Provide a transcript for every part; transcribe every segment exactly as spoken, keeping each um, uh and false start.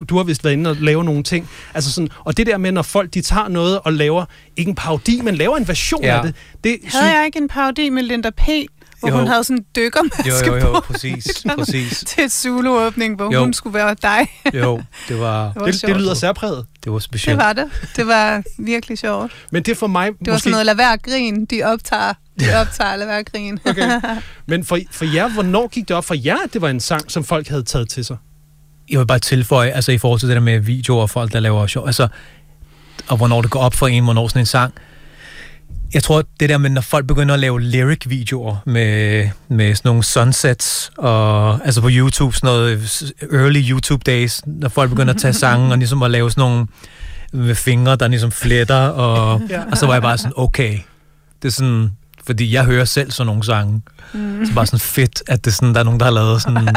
du har vist været inde og lave nogle ting. Altså sådan, og det der med, når folk de tager noget og laver, ikke en parodi, men laver en version ja. af det. det Havde jeg ikke en parodi med Linda P., hvor jo. hun havde sådan en dykkermaske jo, jo, jo, på. præcis, præcis. Til et Zulu-åbning, hvor jo. hun skulle være dig. Jo, det var... det, var det, det lyder særpræget. Det var specielt. Det var det. Det var virkelig sjovt. Men det for mig... Det var måske... sådan noget, lad være at grine, de optager. De optager, lad være at grine. Okay. Men for, for jer, hvornår gik det op for jer, at det var en sang, som folk havde taget til sig? Jeg vil bare tilføje, altså i forhold til det der med videoer og folk, der laver show, altså, og hvornår det går op for en, hvornår sådan en sang. Jeg tror, det der med, når folk begynder at lave lyric-videoer med, med sådan nogle sunsets, og altså på YouTube, sådan noget early YouTube days, når folk begynder at tage sangen og ligesom at lave sådan nogle med fingre, der ligesom fletter, og, ja. og så var jeg bare sådan, okay, det er sådan, fordi jeg hører selv sådan nogle sange, mm. så bare sådan fedt, at det sådan, der er nogen, der har lavet sådan...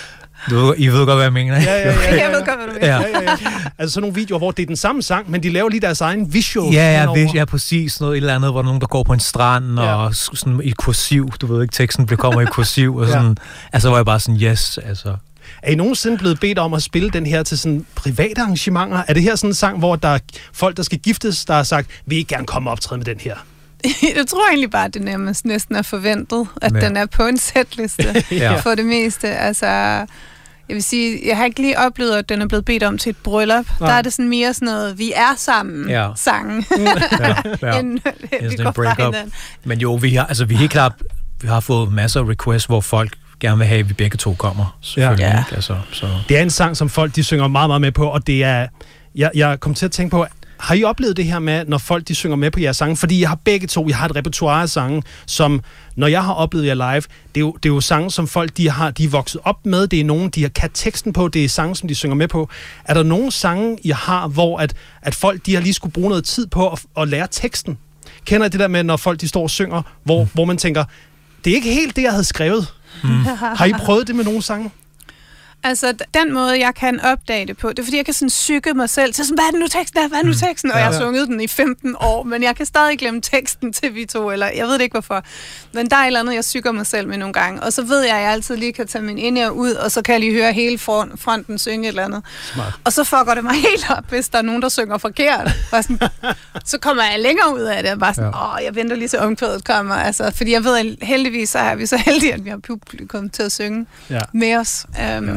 Du, I ved godt, hvad jeg mener, ikke? Ja, ja, ja, ja. Jeg ved godt, hvad du mener. Ja. Ja, ja, ja. Altså sådan nogle videoer, hvor det er den samme sang, men de laver lige deres egen visual. Ja, ja, vis, ja, præcis. Noget et eller andet, hvor nogen, der går på en strand, ja. og sådan i kursiv, du ved ikke, teksten bliver kommer i kursiv, og sådan. Ja. Altså, var jeg bare sådan, yes, altså. Er I nogensinde blevet bedt om at spille den her til sådan private arrangementer? Er det her sådan en sang, hvor der er folk, der skal giftes, der har sagt, vil I gerne komme og optræde med den her? Jeg tror egentlig bare, at det nærmest næsten er forventet, at ja. den er på en sætliste ja. for det meste. Altså, jeg vil sige, jeg har ikke lige oplevet, at den er blevet bedt om til et bryllup. Nej. Der er det sådan mere sådan noget, vi er sammen ja. sangen. ja, ja. End, vi går fra hinanden. Men jo, vi har, altså, vi er helt klart, vi har fået masser af requests, hvor folk gerne vil have, at vi begge to kommer. Selvfølgelig. Ja. Altså, så. Det er en sang, som folk de synger meget, meget med på, og det er... Jeg, jeg kom til at tænke på, har I oplevet det her med, når folk de synger med på jeres sange? Fordi jeg har begge to, jeg har et repertoire af sange, som, når jeg har oplevet jer live, det er jo, det er jo sange, som folk de har, de er vokset op med, det er nogen, de har kan teksten på, det er sange, som de synger med på. Er der nogle sange, I har, hvor at, at folk de har lige skulle bruge noget tid på at, at lære teksten? Kender I det der med, når folk de står og synger, hvor, mm. hvor man tænker, det er ikke helt det, jeg havde skrevet. Mm. Har I prøvet det med nogle sange? Altså, den måde, jeg kan opdage det på, det er, fordi jeg kan sådan psyke mig selv til sådan, hvad er det nu teksten er, hvad er det nu teksten? Og jeg har sunget den i femten år, men jeg kan stadig glemme teksten til vi to, eller jeg ved det ikke hvorfor. Men der er et eller andet, jeg psyker mig selv med nogle gange, og så ved jeg, at jeg altid lige kan tage min ind ud, og så kan jeg lige høre hele fronten synge et eller andet. Smart. Og så fucker det mig helt op, hvis der er nogen, der synger forkert. Sådan, så kommer jeg længere ud af det, og bare sådan, ja. åh, jeg venter lige til omkvædet kommer. Altså, fordi jeg ved, at heldigvis så er vi så heldige, at vi har publikum til at synge ja. med os. Um, ja.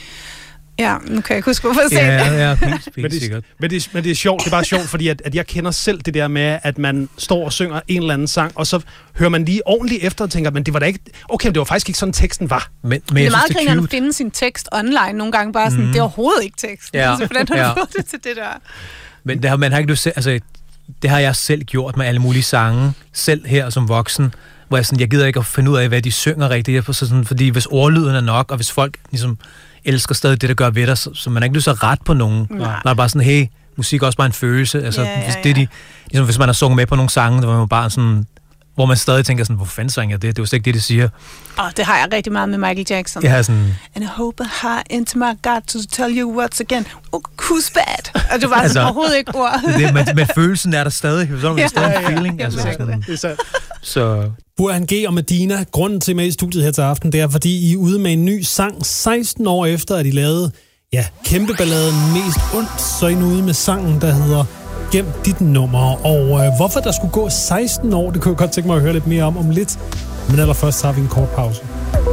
Ja, nu kan jeg ikke huske, hvorfor jeg sagde ja, det. Ja, helt, helt men, det, men, det, men det er sjovt, det er bare sjovt, fordi at, at jeg kender selv det der med, at man står og synger en eller anden sang, og så hører man lige ordentligt efter og tænker, men det var da ikke, okay, det var faktisk ikke sådan, teksten var. Men, men det er meget griner, at finde sin tekst online nogle gange, bare sådan, mm. det er overhovedet ikke tekst. Ja. Så hvordan har du ja. fået det til det der? Men det har, man har ikke, altså, det har jeg selv gjort med alle mulige sange, selv her som voksen, hvor jeg, sådan, jeg gider ikke at finde ud af, hvad de synger rigtigt, så sådan, fordi hvis ordlyden er nok, og hvis folk ligesom elsker stadig det, der gør ved dig, så, så man er ikke lyst til at rette på nogen. Nej. Man er bare sådan, hey, musik er også bare en følelse. Altså, ja, ja, hvis, det, de, ligesom, hvis man har sunget med på nogle sange, hvor man bare sådan, hvor man stadig tænker sådan, hvor fanden sang jeg det? Det er jo slet ikke det, de siger. Åh, oh, det har jeg rigtig meget med Michael Jackson. Jeg har sådan... And I hope I have into my God to tell you what's again. Oh, who's bad? Og det var altså, overhovedet ikke ord. det, men, men følelsen er der stadig. Så er der stadig en feeling. Ja, altså, sådan. Det er så... så... Burhan G og Medina, grunden til med i studiet her til aften, det er, fordi I er ude med en ny sang seksten år efter, at I lavede, ja, kæmpeballaden Mest Ondt, så er I nu ude med sangen, der hedder Gem dit nummer. Og øh, hvorfor der skulle gå seksten år, det kunne jeg godt tænke mig at høre lidt mere om om lidt. Men allerførst så har vi en kort pause.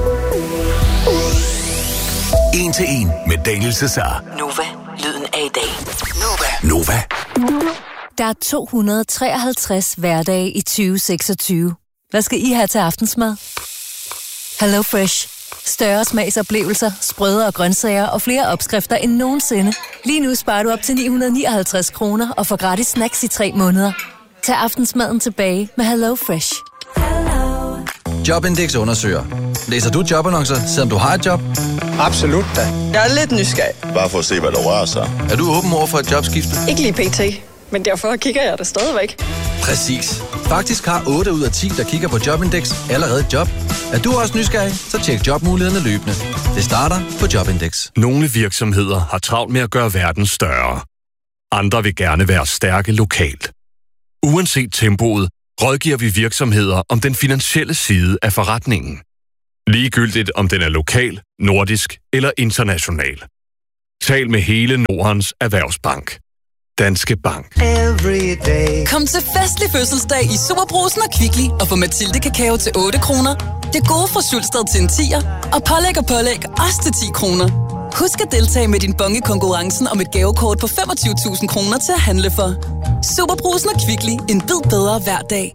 En til en med Daniel Cesar. Nova, lyden af i dag. Nova. Nova. Der er to hundrede treoghalvtreds hverdage i tyve seksogtyve. Hvad skal I have til aftensmad? Hello Fresh. Større smagsoplevelser, sprødere grøntsager og flere opskrifter end nogensinde. Lige nu sparer du op til ni hundrede nioghalvtreds kroner og får gratis snacks i tre måneder. Tag aftensmaden tilbage med Hello Fresh. Jobindex undersøger. Læser du jobannoncer, selvom du har et job? Absolut da. Jeg er lidt nysgerrig. Bare for at se, hvad der rører sig. Er du åben over for et jobskifte? Ikke lige pt. Men derfor kigger jeg der stadigvæk. Præcis. Faktisk har otte ud af ti, der kigger på Jobindex, allerede et job. Er du også nysgerrig, så tjek jobmulighederne løbende. Det starter på Jobindex. Nogle virksomheder har travlt med at gøre verden større. Andre vil gerne være stærke lokalt. Uanset tempoet, rådgiver vi virksomheder om den finansielle side af forretningen. Ligegyldigt om den er lokal, nordisk eller international. Tal med hele Nordens Erhvervsbank. Danske Bank. Kom til festlig fødselsdag i Superbrugsen og Kvickly og få Mathilde kakao til otte kroner. Det gode fra Sulsted til en tier, og pålæg og pålæg også til ti kroner. Husk at deltage med din bonge i konkurrencen om et gavekort på femogtyve tusind kroner til at handle for. Superbrugsen og Kvickly. En bid bedre hver dag.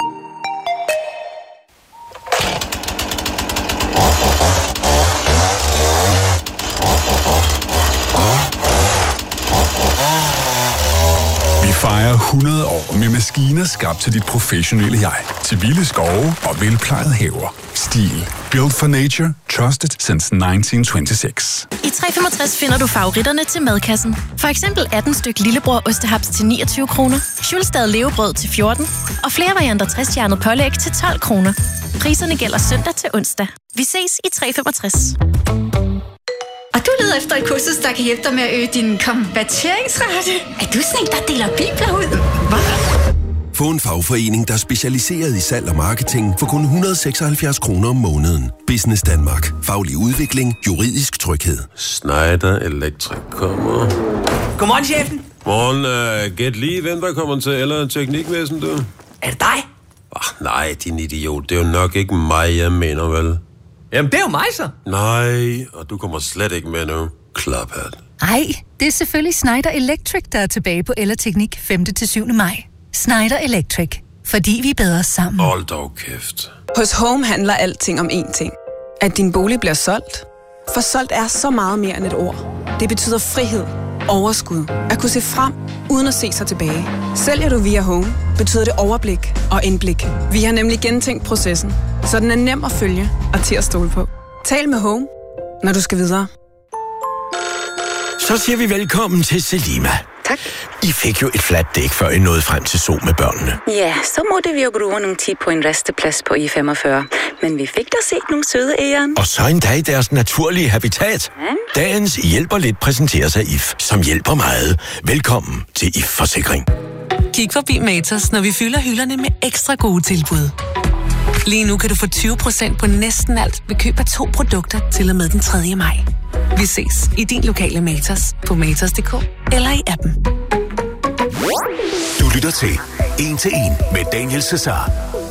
Fejre hundrede år med maskiner skabt til dit professionelle jeg. Til vilde skove og velplejede haver. Stil. Built for nature. Trusted since nitten tyve-seks. I tre femogtres finder du favoritterne til madkassen. For eksempel atten styk lillebror ostehaps til niogtyve kroner, Schulstad levebrød til fjorten og flere varianter tres-stjernet pålæg til tolv kroner. Priserne gælder søndag til onsdag. Vi ses i tre femogtres. Og du leder efter et kursus, der kan hjælpe dig med at øge din konverteringsrate. Er du sådan en, der deler bibler ud? Hvad? Få en fagforening, der er specialiseret i salg og marketing for kun et hundrede og seksoghalvfjerds kroner om måneden. Business Danmark. Faglig udvikling. Juridisk tryghed. Schneider Electric kommer. Godmorgen, chefen. Morgen. Uh, gæt lige, hvem der kommer til, eller teknikvæsen, du? Er det dig? Oh, nej, din idiot. Det er jo nok ikke mig, jeg mener, vel? Jamen, det er jo mig, så. Nej, og du kommer slet ikke med nu. Klaphat. Ej, det er selvfølgelig Schneider Electric, der er tilbage på Ellerteknik femte til syvende maj. Schneider Electric. Fordi vi er bedre sammen. Hold dog kæft. Hos Home handler alting om én ting. At din bolig bliver solgt. For solgt er så meget mere end et ord. Det betyder frihed, overskud, at kunne se frem, uden at se sig tilbage. Sælger du via Home, betyder det overblik og indblik. Vi har nemlig gentænkt processen, så den er nem at følge og til at stole på. Tal med Home, når du skal videre. Så siger vi velkommen til Selima. Tak. I fik jo et fladt dæk, før I nåede frem til Zoo med børnene. Ja, så måtte vi jo bruge nogle tid på en resteplads på I femogfyrre. Men vi fik da set nogle søde æren. Og så endda i deres naturlige habitat. Ja. Dagens Hjælper Lidt præsenteres af I F, som hjælper meget. Velkommen til I F Forsikring. Kig forbi Matas, når vi fylder hylderne med ekstra gode tilbud. Lige nu kan du få tyve procent på næsten alt ved køb af to produkter til og med den tredje maj. Vi ses i din lokale Matas på matas punktum d k eller i appen. Du lytter til En til En med Daniel Cesar.